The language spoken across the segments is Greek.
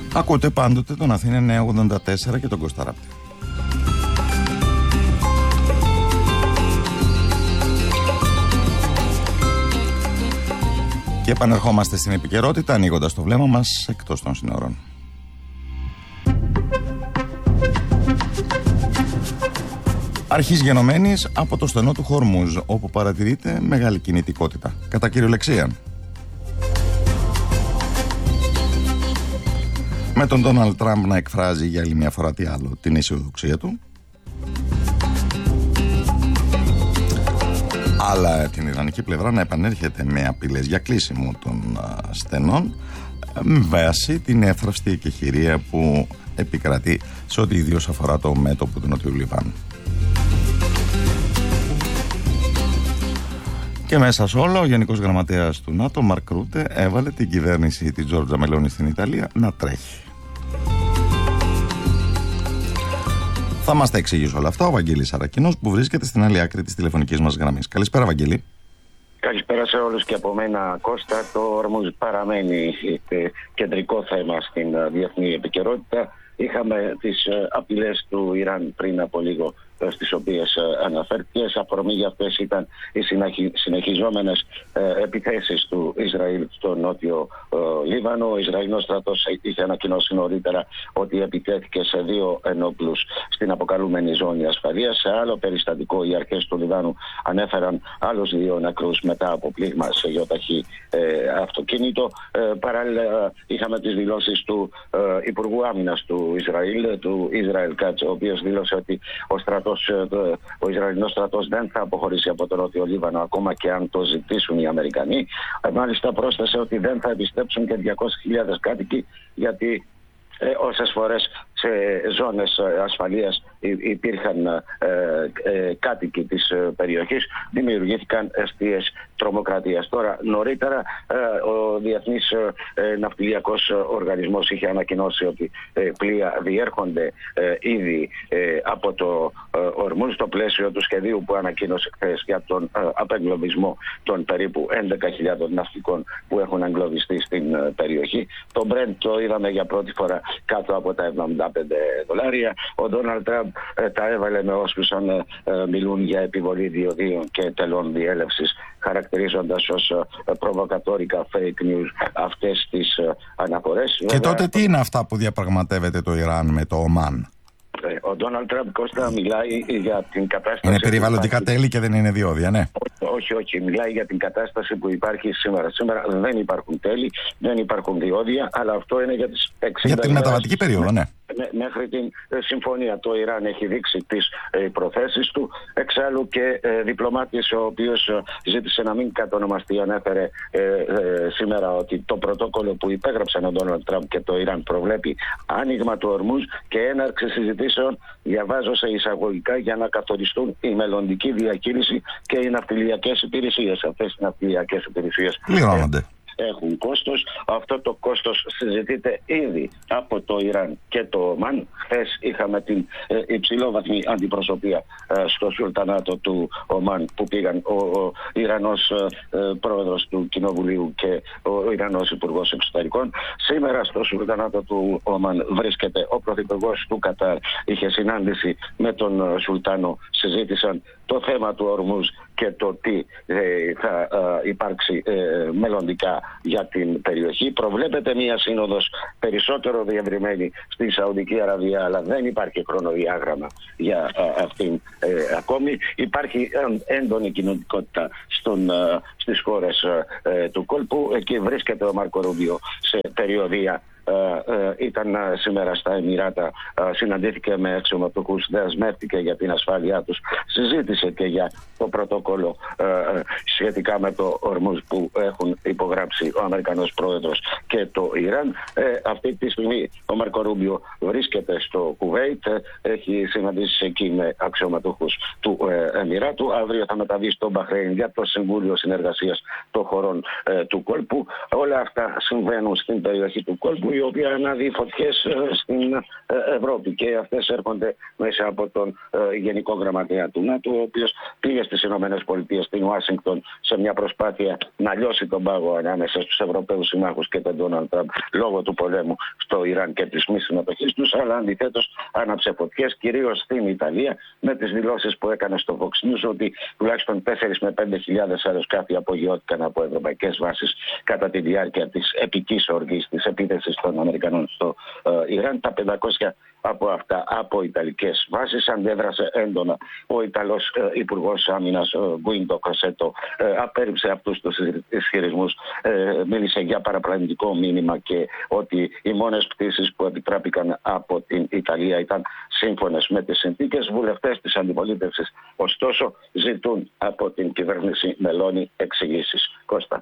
Ακούτε πάντοτε τον Αθήνα 984 και τον Κώστα Ράπτη. Και επανερχόμαστε στην επικαιρότητα, ανοίγοντας το βλέμμα μας εκτός των συνόρων. Αρχής γενομένης από το στενό του Χορμούζ, όπου παρατηρείται μεγάλη κινητικότητα, κατά κυριολεξία. Με τον Ντόναλντ Τραμπ να εκφράζει για άλλη μια φορά τι άλλο την αισιοδοξία του, αλλά την Ιρανική πλευρά να επανέρχεται με απειλές για κλείσιμο των στενών, με βάση την εύθραυστη εκεχηρία που επικρατεί σε ό,τι ιδίως αφορά το μέτωπο του Νότιου Λιβάνου. Και μέσα σε όλο, ο Γενικός Γραμματέας του ΝΑΤΟ, Μαρκ Ρούτε, έβαλε την κυβέρνηση της Τζόρτζα Μελόνι στην Ιταλία να τρέχει. Θα μας τα εξηγήσει όλα αυτά ο Βαγγέλης Αρακινός, που βρίσκεται στην άλλη άκρη της τηλεφωνικής μας γραμμής. Καλησπέρα, Βαγγέλη. Καλησπέρα σε όλους και από μένα, Κώστα. Το Ορμούζ παραμένει κεντρικό θέμα στην διεθνή επικαιρότητα. Είχαμε τις απειλές του Ιράν πριν από λίγο, στις οποίες αναφέρθηκες. Αφορμή για αυτές ήταν οι συνεχιζόμενες επιθέσεις του Ισραήλ στο νότιο Λίβανο. Ο Ισραηλινός στρατός είχε ανακοινώσει νωρίτερα ότι επιτέθηκε σε 2 ενόπλους στην αποκαλούμενη ζώνη ασφαλείας. Σε άλλο περιστατικό, οι αρχές του Λιβάνου ανέφεραν άλλους 2 νεκρούς μετά από πλήγμα σε γιοταχή αυτοκίνητο. Παράλληλα, είχαμε τις δηλώσεις του Υπουργού Άμυνας του Ισραήλ, του Ισραήλ Κάτς, ο οποίος δήλωσε ότι ο Ισραηλινός στρατός δεν θα αποχωρήσει από το Νότιο Λίβανο ακόμα και αν το ζητήσουν οι Αμερικανοί. Μάλιστα πρόσθεσε ότι δεν θα επιστρέψουν και 200.000 κάτοικοι, γιατί όσες φορές σε ζώνες ασφαλείας υπήρχαν κάτοικοι της περιοχής, δημιουργήθηκαν αιστείες τρομοκρατίας. Τώρα, νωρίτερα, ο Διεθνής Ναυτιλιακός Οργανισμός είχε ανακοινώσει ότι πλοία διέρχονται ήδη από το Ορμούζ στο πλαίσιο του σχεδίου που ανακοίνωσε χθες για τον απεγκλωβισμό των περίπου 11.000 ναυτικών που έχουν εγκλωβιστεί στην περιοχή. Το Brent το είδαμε για πρώτη φορά κάτω από τα $75. Ο Ντόναλντ Τραμπ τα έβαλε με όσους μιλούν για επιβολή διοδίων και τελών διέλευσης, χαρακτηρίζοντας ως προβοκατόρικα fake news αυτές τις αναφορές. Και τότε τι είναι αυτά που διαπραγματεύεται το Ιράν με το Ομάν? Ο Ντόναλντ Τραμπ, Κώστα, μιλάει για την κατάσταση. Είναι περιβαλλοντικά τέλη και δεν είναι διόδια, ναι. Όχι. Μιλάει για την κατάσταση που υπάρχει σήμερα. Σήμερα δεν υπάρχουν τέλη, δεν υπάρχουν διόδια, αλλά αυτό είναι για τις 60 για την μεταβατική περίοδο, ναι. Μέχρι την συμφωνία. Το Ιράν έχει δείξει τις προθέσεις του. Εξάλλου και διπλωμάτης, ο οποίος ζήτησε να μην κατονομαστεί, ανέφερε σήμερα ότι το πρωτόκολλο που υπέγραψαν ο Ντόναλντ Τραμπ και το Ιράν προβλέπει άνοιγμα του Ορμούζ και έναρξη συζητήσεων, διαβάζω σε εισαγωγικά, για να καθοριστούν η μελλοντική διακίνηση και οι ναυτιλιακές υπηρεσίες. Αυτές οι ναυτιλιακές υπηρεσίες έχουν κόστος. Αυτό το κόστος συζητείται ήδη από το Ιράν και το Ομάν. Χθες είχαμε την υψηλόβαθμη αντιπροσωπεία στο Σουλτανάτο του Ομάν, που πήγαν ο Ιρανός πρόεδρος του Κοινοβουλίου και ο Ιρανός Υπουργός Εξωτερικών. Σήμερα στο Σουλτανάτο του Ομάν βρίσκεται ο Πρωθυπουργός του Κατάρ. Είχε συνάντηση με τον Σουλτάνο, συζήτησαν το θέμα του Ορμούζ και το τι θα υπάρξει μελλοντικά για την περιοχή. Προβλέπεται μια σύνοδος περισσότερο διευρυμένη στη Σαουδική Αραβία, αλλά δεν υπάρχει χρονοδιάγραμμα για αυτήν ακόμη. Υπάρχει έντονη κοινωνικότητα στις χώρες του κόλπου. Εκεί βρίσκεται ο Μάρκο Ρούμπιο σε περιοδία. Ήταν σήμερα στα Εμιράτα, συναντήθηκε με αξιωματούχους, δεσμεύτηκε για την ασφάλειά τους, συζήτησε και για το πρωτόκολλο σχετικά με το Ορμούζ που έχουν υπογράψει ο Αμερικανός πρόεδρος και το Ιράν. Αυτή τη στιγμή ο Μάρκο Ρούμπιο βρίσκεται στο Κουβέιτ, έχει συναντήσει εκεί με αξιωματούχους του Εμιράτου. Αύριο θα μεταβεί στο Μπαχρέιν για το Συμβούλιο Συνεργασίας των χωρών του κόλπου. Όλα αυτά συμβαίνουν στην περιοχή του κόλπου, η οποία ανάδει φωτιές στην Ευρώπη, και αυτές έρχονται μέσα από τον Γενικό Γραμματέα του ΝΑΤΟ, ο οποίος πήγε στις ΗΠΑ, στην Ουάσιγκτον, σε μια προσπάθεια να λιώσει τον πάγο ανάμεσα στους Ευρωπαίους συμμάχους και τον Ντόναλντ Τραμπ λόγω του πολέμου στο Ιράν και της μη συμμετοχής τους, αλλά αντιθέτως άναψε φωτιές κυρίως στην Ιταλία, με τις δηλώσεις που έκανε στο Fox News ότι τουλάχιστον 4 με 5.000 αεροσκάφη απογειώθηκαν από ευρωπαϊκές βάσεις κατά τη διάρκεια της επικής οργής της επίθεσης των Αμερικανών στο Ιράν. Τα 500 από αυτά από ιταλικές βάσεις. Αντέδρασε έντονα ο Ιταλός Υπουργός Άμυνας Γκουίντο Κροσέτο, απέρριψε αυτούς τους ισχυρισμούς, μίλησε για παραπλανητικό μήνυμα και ότι οι μόνες πτήσεις που επιτράπηκαν από την Ιταλία ήταν σύμφωνες με τις συνθήκες. Βουλευτές της αντιπολίτευσης ωστόσο ζητούν από την κυβέρνηση Μελώνη εξηγήσεις. Κώστα.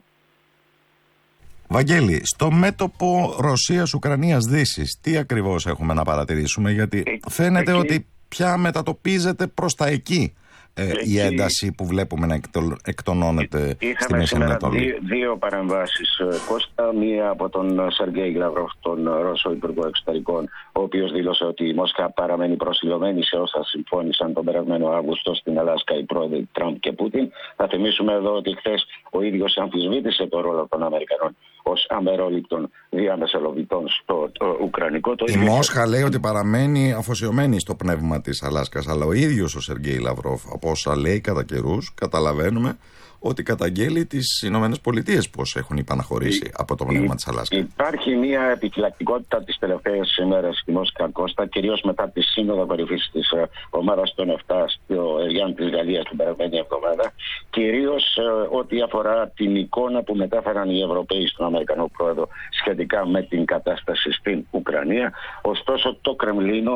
Βαγγέλη, στο μέτωπο Ρωσίας-Ουκρανίας-Δύσης, τι ακριβώς έχουμε να παρατηρήσουμε? Γιατί φαίνεται ότι πια μετατοπίζεται προς τα εκεί η ένταση που βλέπουμε να εκτονώνεται στη Μέση Ανατολή. Είχαμε δύο παρεμβάσεις, Κώστα. Μία από τον Σεργέη Λαυρόφ, τον Ρώσο Υπουργό Εξωτερικών, ο οποίος δήλωσε ότι η Μόσχα παραμένει προσιλωμένη σε όσα συμφώνησαν τον περασμένο Αύγουστο στην Αλάσκα οι πρόεδροι Τραμπ και Πούτιν. Θα θυμίσουμε εδώ ότι χθες ο ίδιος αμφισβήτησε το ρόλο των Αμερικανών ως αμερόληπτων διαμεσολαβητών στο Ουκρανικό. Η Μόσχα λέει ότι παραμένει αφοσιωμένη στο πνεύμα της Αλάσκας, αλλά ο ίδιος ο Σεργέη Λαυρόφ, από όσα λέει κατά καιρούς, καταλαβαίνουμε ότι καταγγέλει τις Ηνωμένες Πολιτείες πως έχουν υπαναχωρήσει από το πνεύμα της Αλάσκας. Υπάρχει μια επιφυλακτικότητα τις τελευταίες ημέρες στη Μόσχα, Κώστα, κυρίως μετά τη σύνοδο κορυφής της ομάδας των 7 στο Εριάν της Γαλλίας την περασμένη εβδομάδα, κυρίως ό,τι αφορά την εικόνα που μετάφεραν οι Ευρωπαίοι στον Αμερικανό πρόεδρο σχετικά με την κατάσταση στην Ουκρανία. Ωστόσο, το Κρεμλίνο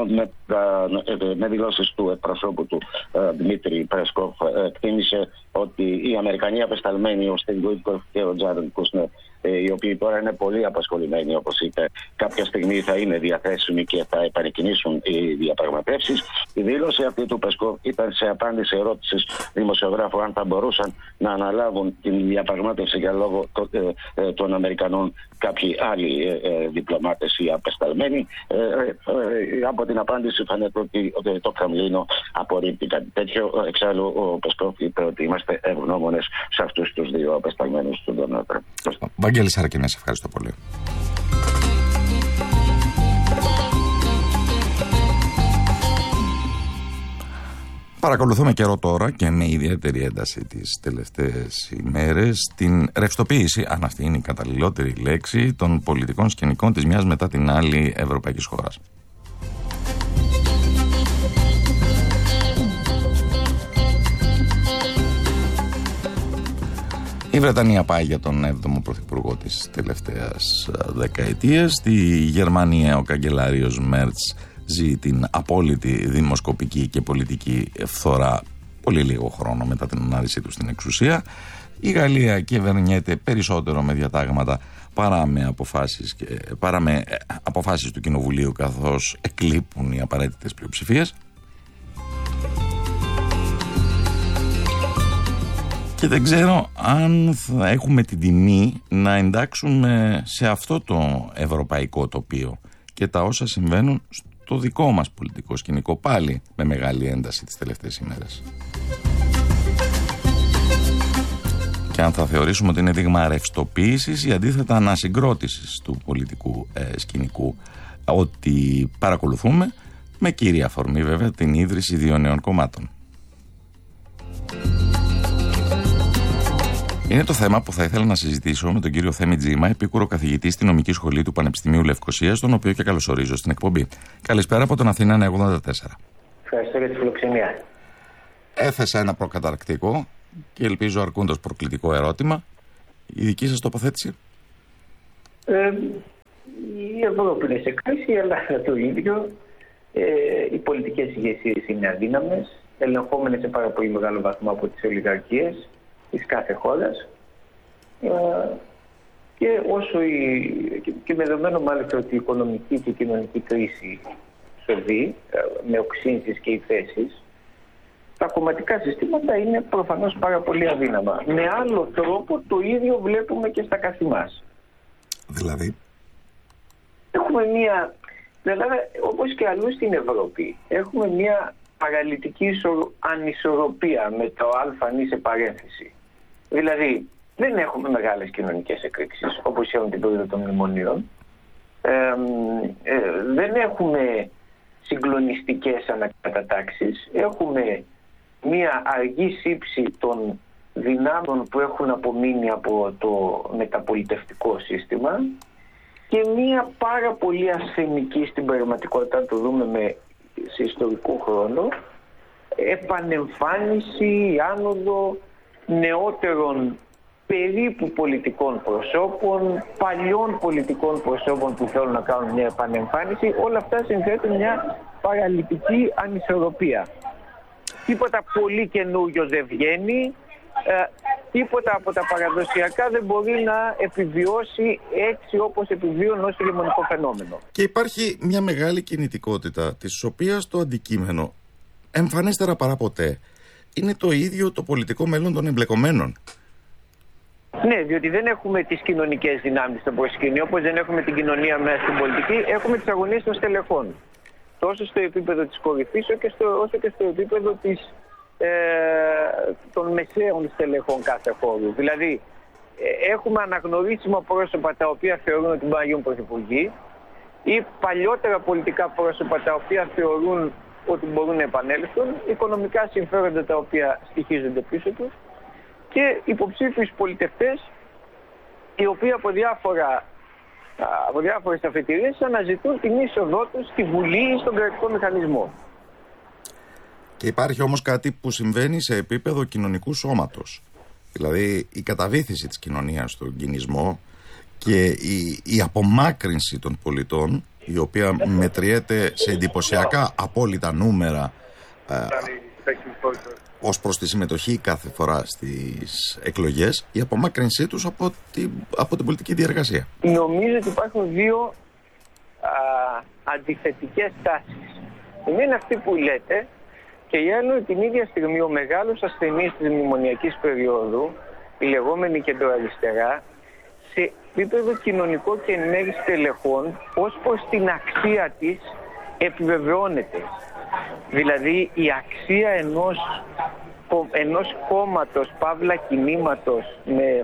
με δηλώσεις του εκπροσώπου του Δημήτρη Πρέσκοφ εκτίμησε ότι οι Αμερικανοί απεσταλμένοι, ο Στίβ Γουίτκοφ και ο Τζάρεντ Κούσνερ, οι οποίοι τώρα είναι πολύ απασχολημένοι, όπως είπε, κάποια στιγμή θα είναι διαθέσιμοι και θα επανεκκινήσουν οι διαπραγματεύσεις. Η δήλωση αυτή του Πεσκόφ ήταν σε απάντηση ερώτησης δημοσιογράφου αν θα μπορούσαν να αναλάβουν την διαπραγμάτευση για λόγο των Αμερικανών κάποιοι άλλοι διπλωμάτες ή απεσταλμένοι. Από την απάντηση φαίνεται ότι το Κρεμλίνο απορρίπτει κάτι τέτοιο. Εξάλλου, ο Πεσκόφ είπε ότι είμαστε ευγνώμονες σε αυτούς τους δύο απεσταλμένους του Ντόναλντ Τραμπ. Βαγγέλη Σαρακινέ, σε ευχαριστώ πολύ. Παρακολουθούμε καιρό τώρα και με ιδιαίτερη ένταση τις τελευταίες ημέρες την ρευστοποίηση, αν αυτή είναι η καταλληλότερη λέξη, των πολιτικών σκηνικών της μιας μετά την άλλη ευρωπαϊκής χώρας. Η Βρετανία πάει για τον 7ο πρωθυπουργό της τελευταίας δεκαετίας. Στη Γερμανία ο καγκελάριος Μέρτς ζει την απόλυτη δημοσκοπική και πολιτική φθορά πολύ λίγο χρόνο μετά την ανάδυσή του στην εξουσία. Η Γαλλία κυβερνιέται περισσότερο με διατάγματα παρά με αποφάσεις του Κοινοβουλίου, καθώς εκλείπουν οι απαραίτητες πλειοψηφίες. Και δεν ξέρω αν θα έχουμε την τιμή να εντάξουμε σε αυτό το ευρωπαϊκό τοπίο και τα όσα συμβαίνουν στο δικό μας πολιτικό σκηνικό, πάλι με μεγάλη ένταση τις τελευταίες ημέρες. Και αν θα θεωρήσουμε ότι είναι δείγμα ρευστοποίησης ή αντίθετα ανασυγκρότησης του πολιτικού σκηνικού, ότι παρακολουθούμε με κύρια αφορμή βέβαια την ίδρυση δύο νέων κομμάτων. Είναι το θέμα που θα ήθελα να συζητήσω με τον κύριο Θέμη Τζίμα, επίκουρο καθηγητή στη Νομική Σχολή του Πανεπιστημίου Λευκωσίας, τον οποίο και καλωσορίζω στην εκπομπή. Καλησπέρα από τον Αθήνα 84. Ευχαριστώ για τη φιλοξενία. Έθεσα ένα προκαταρκτικό και ελπίζω αρκούντος προκλητικό ερώτημα. Η δική σας τοποθέτηση? Η Ευρώπη είναι σε κρίση, αλλά το ίδιο. Οι πολιτικές ηγεσίες είναι αδύναμες, ελεγχόμενες σε πάρα πολύ μεγάλο βαθμό από τις ολιγαρχίες της κάθε χώρας, και και με δεδομένο μάλιστα ότι η οικονομική και η κοινωνική κρίση σοβεί με οξύνσεις και υφέσεις, τα κομματικά συστήματα είναι προφανώς πάρα πολύ αδύναμα. Με άλλο τρόπο το ίδιο βλέπουμε και στα καθημάς. Δηλαδή? έχουμε μια... Στην Ελλάδα, όπως και αλλού στην Ευρώπη, έχουμε μια παραλυτική ανισορροπία με το α σε παρένθεση. Δηλαδή, δεν έχουμε μεγάλες κοινωνικές εκρήξεις, όπως είχαμε την περίοδο των μνημονίων. Δεν έχουμε συγκλονιστικές ανακατατάξεις. Έχουμε μια αργή σύψη των δυνάμεων που έχουν απομείνει από το μεταπολιτευτικό σύστημα και μια πάρα πολύ ασθενική, στην πραγματικότητα το δούμε σε ιστορικό χρόνο, επανεμφάνιση, άνοδο νεότερων περίπου πολιτικών προσώπων, παλιών πολιτικών προσώπων που θέλουν να κάνουν μια επανεμφάνιση. Όλα αυτά συνθέτουν μια παραλυτική ανισορροπία. Τίποτα πολύ καινούριο δεν βγαίνει, τίποτα από τα παραδοσιακά δεν μπορεί να επιβιώσει έτσι όπως επιβίωνε ως ηγεμονικό φαινόμενο. Και υπάρχει μια μεγάλη κινητικότητα, της οποίας το αντικείμενο, εμφανέστερα παρά ποτέ, είναι το ίδιο το πολιτικό μέλλον των εμπλεκομένων. Ναι, διότι δεν έχουμε τις κοινωνικές δυνάμεις στο προσκήνιο, όπως δεν έχουμε την κοινωνία μέσα στην πολιτική, έχουμε τις αγωνίες των στελεχών. Τόσο στο επίπεδο της κορυφής, όσο και στο επίπεδο των μεσαίων στελεχών κάθε χώρου. Δηλαδή, έχουμε αναγνωρίσιμα πρόσωπα τα οποία θεωρούν ότι μπορούν να γίνουν πρωθυπουργοί ή παλιότερα πολιτικά πρόσωπα τα οποία θεωρούν ότι μπορούν να επανέλθουν, οικονομικά συμφέροντα τα οποία στοιχίζονται πίσω τους και υποψήφιους πολιτευτές οι οποίοι από διάφορες αφετηρίες αναζητούν την είσοδό τους στη Βουλή ή στον κρατικό μηχανισμό. Και υπάρχει όμως κάτι που συμβαίνει σε επίπεδο κοινωνικού σώματος. Δηλαδή η καταβήθηση της κοινωνίας στον κινησμό και η απομάκρυνση των πολιτών, η οποία μετριέται σε εντυπωσιακά απόλυτα νούμερα ως προς τη συμμετοχή κάθε φορά στις εκλογές, η απομάκρυνσή τους από την πολιτική διεργασία. Νομίζω ότι υπάρχουν δύο αντιθετικές τάσεις. Η μία είναι αυτή που λέτε και η άλλη είναι την ίδια στιγμή ο μεγάλος ασθενής της μνημονιακής περίοδου, η λεγόμενη κεντροαριστερά, σε επίπεδο κοινωνικό και εν μέρει στελεχών, ως προς την αξία της επιβεβαιώνεται. Δηλαδή η αξία ενός κόμματος, παύλα κινήματος με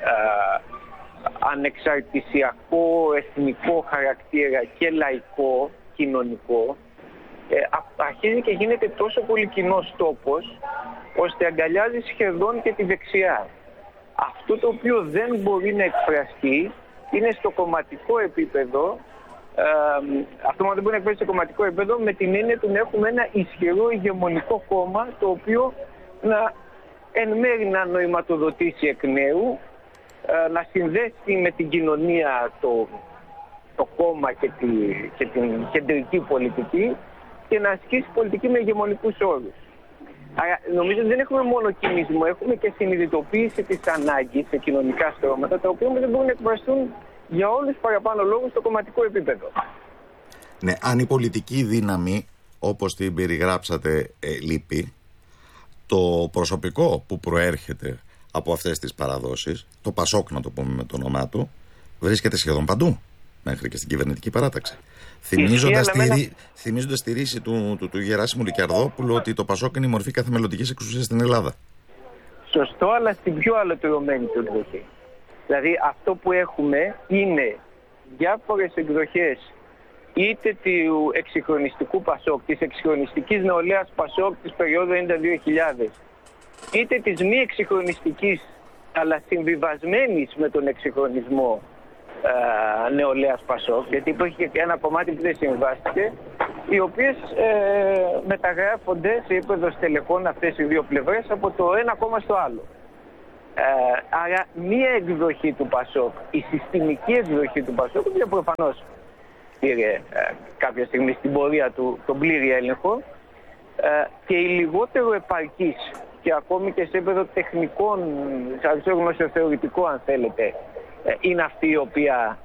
ανεξαρτησιακό, εθνικό χαρακτήρα και λαϊκό, κοινωνικό, αρχίζει και γίνεται τόσο πολύ κοινός τόπος, ώστε αγκαλιάζει σχεδόν και τη δεξιά. Αυτό το οποίο δεν μπορεί να εκφραστεί είναι στο κομματικό επίπεδο. Αυτό δεν μπορεί να εκφραστεί στο κομματικό επίπεδο με την έννοια του να έχουμε ένα ισχυρό ηγεμονικό κόμμα το οποίο εν μέρει να νοηματοδοτήσει εκ νέου, να συνδέσει με την κοινωνία το κόμμα και την κεντρική πολιτική και να ασκήσει πολιτική με ηγεμονικούς όρους. Άρα νομίζω ότι δεν έχουμε μόνο κινησμό, έχουμε και συνειδητοποίηση της ανάγκης σε κοινωνικά στρώματα, τα οποία όμως δεν μπορούν να εκφραστούν για όλους τους παραπάνω λόγους στο κομματικό επίπεδο. Ναι, αν η πολιτική δύναμη, όπως την περιγράψατε, λείπει, το προσωπικό που προέρχεται από αυτές τις παραδόσεις, το Πασόκ να το πούμε με το όνομά του, βρίσκεται σχεδόν παντού, μέχρι και στην κυβερνητική παράταξη. Θυμίζοντας τη ρίση του Γεράσιμου Λυκιαρδόπουλου ότι το Πασόκ είναι η μορφή κάθε μελλοντικής εξουσίας στην Ελλάδα. Σωστό, αλλά στην πιο αλωτριωμένη του εκδοχή. Δηλαδή αυτό που έχουμε είναι διάφορες εκδοχές είτε του εξυγχρονιστικού Πασόκ, της εξυγχρονιστικής νεολαίας Πασόκ της περίοδου 92.000, είτε της μη εξυγχρονιστικής αλλά συμβιβασμένης με τον εξυγχρονισμό νεολαίας Πασόκ, γιατί υπήρχε και ένα κομμάτι που δεν συμβάστηκε, οι οποίες μεταγράφονται σε επίπεδο στελεχών αυτές οι δύο πλευρές από το ένα κόμμα στο άλλο. Άρα μία εκδοχή του Πασόκ, η συστημική εκδοχή του Πασόκ, που προφανώς πήρε κάποια στιγμή στην πορεία του τον πλήρη έλεγχο, και η λιγότερο επαρκής και ακόμη και σε επίπεδο τεχνικών, σε γνωσιοθεωρητικό αν θέλετε, είναι αυτή η οποία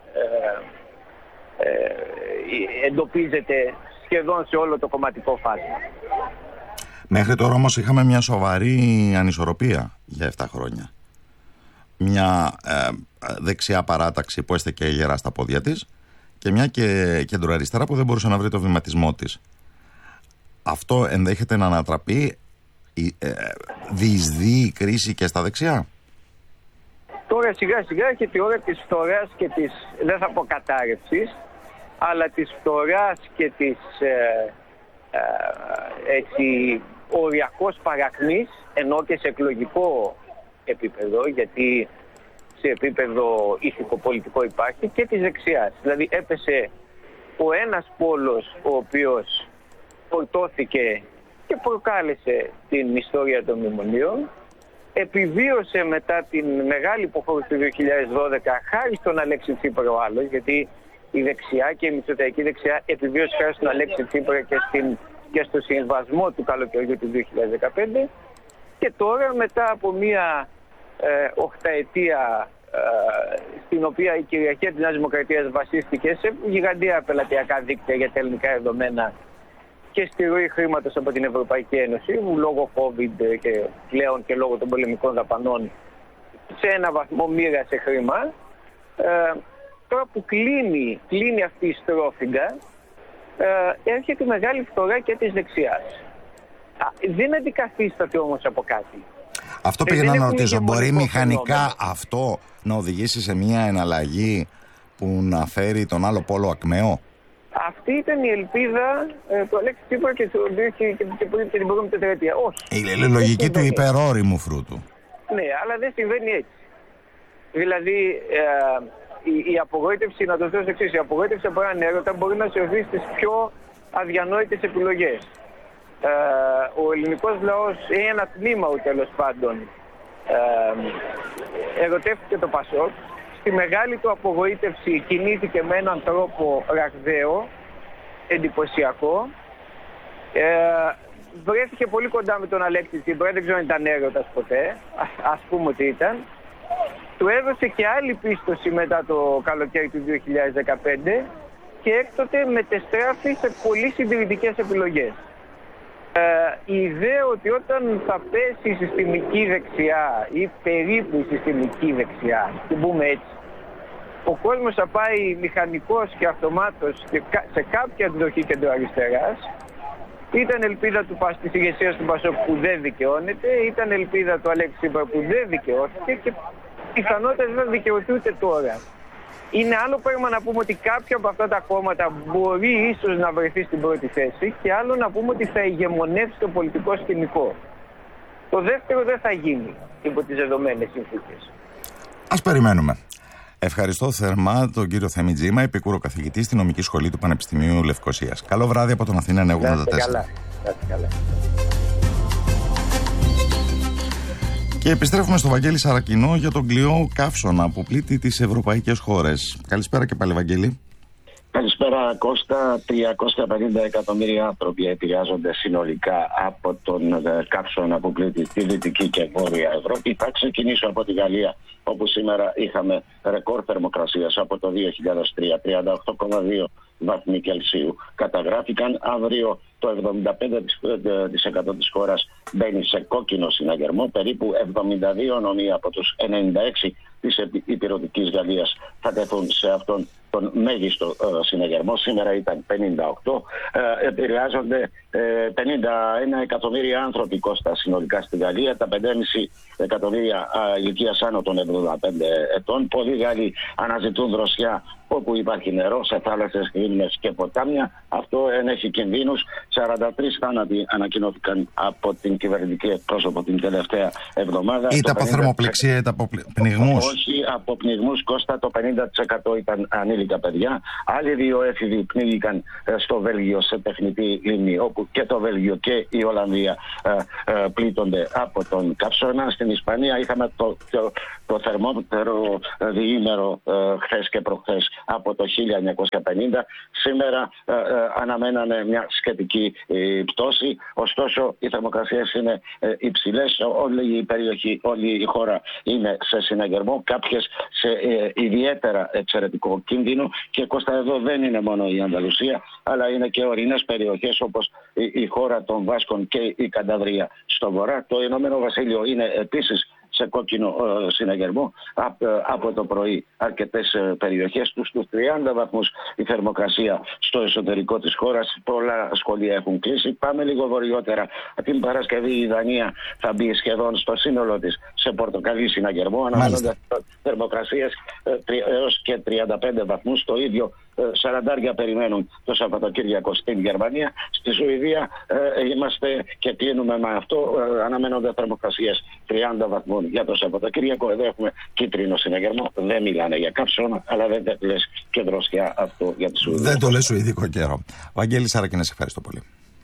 εντοπίζεται σχεδόν σε όλο το κομματικό φάσμα. Μέχρι τώρα όμως είχαμε μια σοβαρή ανισορροπία για 7 χρόνια. Μια δεξιά παράταξη που έστεκε γερά στα πόδια της και μια κεντροαριστερά που δεν μπορούσε να βρει το βηματισμό της. Αυτό ενδέχεται να ανατραπεί, διεισδύει η κρίση και στα δεξιά. Τώρα σιγά σιγά έρχεται η ώρα της φθοράς και της, δεν θα πω κατάρρευσης, αλλά της φθοράς και της οριακός παρακμής, ενώ και σε εκλογικό επίπεδο, γιατί σε επίπεδο ηθικοπολιτικό υπάρχει, και της δεξιάς. Δηλαδή έπεσε ο ένας πόλος ο οποίος φορτώθηκε και προκάλεσε την ιστορία των μνημονίων, επιβίωσε μετά την μεγάλη υποχώρηση του 2012 χάρη στον Αλέξη Τσίπρα ο άλλος, γιατί η δεξιά και η μητσοταϊκή δεξιά επιβίωσε χάρη στον Αλέξη Τσίπρα και στο συμβασμό του καλοκαιριού του 2015, και τώρα μετά από μία οχταετία στην οποία η κυριαρχία της Νέας Δημοκρατίας βασίστηκε σε γιγαντία πελατειακά δίκτυα για τα ελληνικά δεδομένα και στη ροή χρήματος από την Ευρωπαϊκή Ένωση, λόγω COVID και πλέον και λόγω των πολεμικών δαπανών σε ένα βαθμό μοίρασε χρήμα. Τώρα που κλείνει αυτή η στρόφιγγα, έρχεται η μεγάλη φθορά και της δεξιάς. Δεν αντικαθίσταται όμως από κάτι. Αυτό πήγαινα να ρωτήσω. Μπορεί μηχανικά αυτό να οδηγήσει σε μια εναλλαγή που να φέρει τον άλλο πόλο ακμαίο? Αυτή ήταν η ελπίδα του Αλέξη Τσίπρα και την προηγούμενη τετραετία. Όχι. Η λογική του υπερόριμου φρούτου. Ναι, αλλά δεν συμβαίνει έτσι. Δηλαδή, η απογοήτευση, να το δώσω εξής, η απογοήτευση από έναν έρωτα μπορεί να σε οδηγήσει στις πιο αδιανόητες επιλογές. Ο ελληνικός λαός, ή ένα τμήμα τέλος πάντων, ερωτεύτηκε το Πασόκ. Στη μεγάλη του απογοήτευση κινήθηκε με έναν τρόπο ραγδαίο, εντυπωσιακό. Βρέθηκε πολύ κοντά με τον Αλέξη Τσίπρα, δεν ξέρω αν ήταν έρωτας ποτέ, ας πούμε ότι ήταν. Του έδωσε και άλλη πίστοση μετά το καλοκαίρι του 2015 και έκτοτε μετεστράφει σε πολύ συντηρητικές επιλογές. Η ιδέα ότι όταν θα πέσει η συστημική δεξιά ή περίπου η συστημική δεξιά, την πούμε έτσι, ο κόσμος θα πάει μηχανικός και αυτομάτως σε κάποια εκδοχή κεντροαριστεράς, ήταν ελπίδα της ηγεσίας του Πασόκ που δεν δικαιώνεται, ήταν ελπίδα του Αλέξη Τσίπρα που δεν δικαιώθηκε και πιθανότατα δεν δικαιωθεί ούτε τώρα. Είναι άλλο πράγμα να πούμε ότι κάποιο από αυτά τα κόμματα μπορεί ίσως να βρεθεί στην πρώτη θέση και άλλο να πούμε ότι θα ηγεμονεύσει το πολιτικό σκηνικό. Το δεύτερο δεν θα γίνει υπό τις δεδομένες συνθήκες. Ας περιμένουμε. Ευχαριστώ θερμά τον κύριο Θέμη Τζίμα, επικούρο καθηγητή στη Νομική Σχολή του Πανεπιστημίου Λευκωσίας. Καλό βράδυ από τον Αθήνα 984. Καλά. Και επιστρέφουμε στο Βαγγέλη Σαρακινό για τον κλειό καύσωνα που πλήττει τις ευρωπαϊκές χώρες. Καλησπέρα και πάλι, Βαγγέλη. Καλησπέρα, Κώστα. 350 εκατομμύρια άνθρωποι επηρεάζονται συνολικά από τον καύσωνα που πλήττει τη Δυτική και Βόρεια Ευρώπη. Θα ξεκινήσω από τη Γαλλία, όπου σήμερα είχαμε ρεκόρ θερμοκρασίας από το 2003, 38,2 βαθμοί Κελσίου καταγράφηκαν. Αύριο το 75% της χώρας μπαίνει σε κόκκινο συναγερμό. Περίπου 72 νομοί από τους 96 της υπηρετικής Γαλλίας θα τεθούν σε αυτόν τον μέγιστο συναγερμό. Σήμερα ήταν 58. Επηρεάζονται 51 εκατομμύρια άνθρωποι, Κώστα, συνολικά στη Γαλλία. Τα 5,5 εκατομμύρια ηλικίας άνω των 75 ετών. Πολλοί Γάλλοι αναζητούν δροσιά όπου υπάρχει νερό, σε θάλασσες, λίμνες και ποτάμια. Αυτό ενέχει κινδύνους. 43 θάνατοι ανακοινώθηκαν από την κυβερνητική εκπρόσωπο την τελευταία εβδομάδα. Είτε από θερμοπληξία είτε από πνιγμούς. Όχι, από πνιγμούς, Κώστα. Το 50% ήταν ανήλικα παιδιά. Άλλοι δύο έφηβοι πνίγηκαν στο Βέλγιο σε τεχνητή λίμνη, όπου και το Βέλγιο και η Ολλανδία πλήττονται από τον καύσωνα. Στην Ισπανία είχαμε το θερμότερο διήμερο χθες και προχθές από το 1950. Σήμερα αναμένανε μια σχετική πτώση. Ωστόσο, οι θερμοκρασίες είναι υψηλές. Όλη η περιοχή, όλη η χώρα είναι σε συναγερμό. Κάποιες σε ιδιαίτερα εξαιρετικό κίνδυνο. Και, Κώστα, εδώ δεν είναι μόνο η Ανδαλουσία, αλλά είναι και ορεινές περιοχές όπως η χώρα των Βάσκων και η Κανταβρία στο βορρά. Το Ηνωμένο Βασίλειο είναι επίσης σε κόκκινο συναγερμό από το πρωί αρκετές περιοχές του. Στους 30 βαθμούς η θερμοκρασία στο εσωτερικό της χώρας. Πολλά σχολεία έχουν κλείσει. Πάμε λίγο βορειότερα. Την Παρασκευή η Δανία θα μπει σχεδόν στο σύνολο της σε πορτοκαλί συναγερμό. Αναμένονται θερμοκρασίες έως και 35 βαθμούς. Το ίδιο 40 περιμένουν το Σαββατοκύριακο στην Γερμανία. Στη Σουηδία είμαστε και κλείνουμε με αυτό. Αναμένονται θερμοκρασίες 30 βαθμούς για το Σαββατοκύριακο. Εδώ έχουμε κίτρινο συναγερμό. Δεν μιλάνε για καύσωνα, αλλά δεν λες και δροσιά αυτό για τη Σουηδία. Δεν το λες σουηδικό καιρό. Βαγγέλης Σαρακίνας, σε ευχαριστώ πολύ.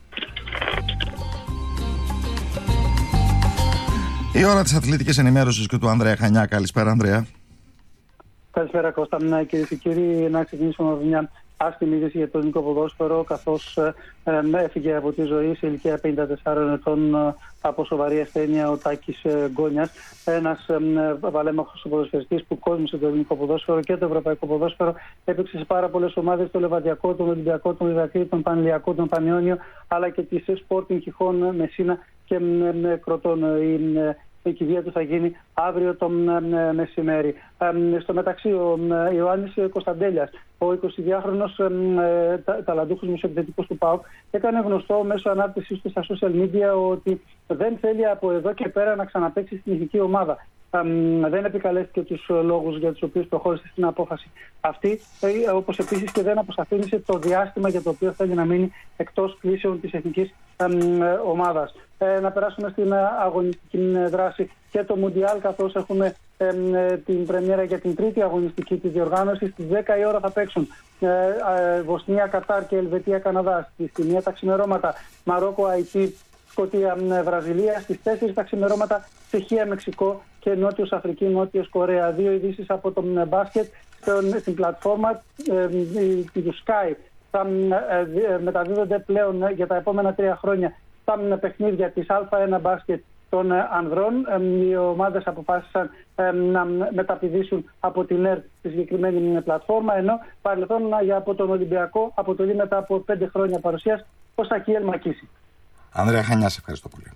Η ώρα της αθλητικής ενημέρωσης και του Ανδρέα Χανιά. Καλησπέρα, Ανδρέα. Καλησπέρα, Κώστα. Κυρίες και κύριοι, να ξεκινήσουμε με μια άσχημη είδηση για το ελληνικό ποδόσφαιρο, καθώς έφυγε από τη ζωή σε ηλικία 54 ετών από σοβαρή ασθένεια ο Τάκης Γκόνιας, ένας παλέμαχος ποδοσφαιριστής που κόσμησε το ελληνικό ποδόσφαιρο και το ευρωπαϊκό ποδόσφαιρο. Έπαιξε σε πάρα πολλές ομάδες, το Λεβαδιακό, τον Ολυμπιακό, τον Ηρακλή, τον Πανηλιακό, τον Πανιόνιο, αλλά και τη Sporting Χιχών, Μεσίνα και Κροτών. Η κηδεία του θα γίνει αύριο το μεσημέρι. Στο μεταξύ, ο Ιωάννης Κωνσταντέλιας, ο 22χρονος ταλαντούχος μεσοεπιθετικός του ΠΑΟΚ, έκανε γνωστό μέσω ανάρτησης του στα social media ότι δεν θέλει από εδώ και πέρα να ξαναπαίξει στην εθνική ομάδα. Δεν επικαλέστηκε τους λόγους για τους οποίους προχώρησε στην απόφαση αυτή, όπως επίσης και δεν αποσαφήνισε το διάστημα για το οποίο θέλει να μείνει εκτός κλήσεων της εθνικής ομάδας. Να περάσουμε στην αγωνιστική δράση και το Μουντιάλ, καθώς έχουμε την πρεμιέρα για την τρίτη αγωνιστική της διοργάνωσης. Στις 10 η ώρα θα παίξουν Βοσνία, Κατάρ και Ελβετία, Καναδά. Στη μία τα ξημερώματα Μαρόκο, Αϊτή, Σκωτία, Βραζιλία. Στις 4 τα ξημερώματα Τσεχία, Μεξικό και Νότιος Αφρική, Νότιος Κορέα. Δύο ειδήσεις από το μπάσκετ στην πλατφόρμα του Sky. Θα μεταδίδονται πλέον για τα επόμενα 3 χρόνια τα παιχνίδια της Α1 μπάσκετ των ανδρών. Οι ομάδες αποφάσισαν να μεταπηδήσουν από την ΕΡΤ στη συγκεκριμένη πλατφόρμα, ενώ παρελθόν από τον Ολυμπιακό αποτελεί μετά από 5 χρόνια παρουσίας ο Σακίελ Μακίση. Ανδρέα Χανιά, σε ευχαριστώ πολύ.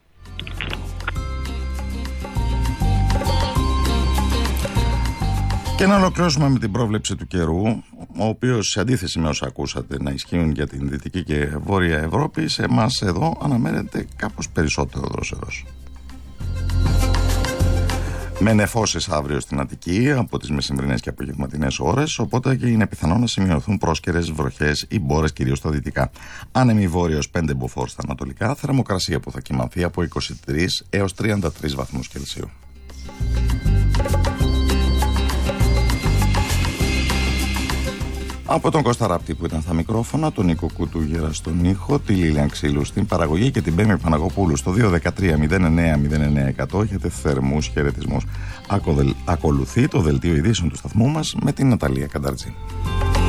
Και να ολοκληρώσουμε με την πρόβλεψη του καιρού, ο οποίος, σε αντίθεση με όσα ακούσατε να ισχύουν για την Δυτική και Βόρεια Ευρώπη, σε εμάς εδώ αναμένεται κάπως περισσότερο δρόσερος. Με νεφώσεις αύριο στην Αττική από τις μεσημβρινές και απογευματινές ώρες, οπότε και είναι πιθανό να σημειωθούν πρόσκαιρες βροχές ή μπόρες κυρίως στα δυτικά. Άνεμη βόρειος 5 μποφόρ στα ανατολικά, θερμοκρασία που θα κυμανθεί από 23 έως 33 βαθμούς Κελσίου. Από τον Κώστα Ράπτη που ήταν στα μικρόφωνα, τον Νίκο Κουτούγερα στον ήχο, τη Λίλιαν Ξύλου στην παραγωγή και την Πέμη Παναγοπούλου στο 213-09-09-100. Έχετε θερμούς χαιρετισμούς. Ακολουθεί το δελτίο ειδήσεων του σταθμού μας με την Ναταλία Κανταρτζή.